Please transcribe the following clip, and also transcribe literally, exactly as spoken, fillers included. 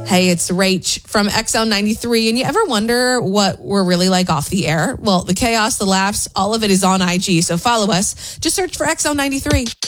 Hey, it's Rach from X L ninety-three. And you ever wonder what we're really like off the air? Well, the chaos, the laughs, all of it is on I G. So follow us. Just search for X L ninety-three.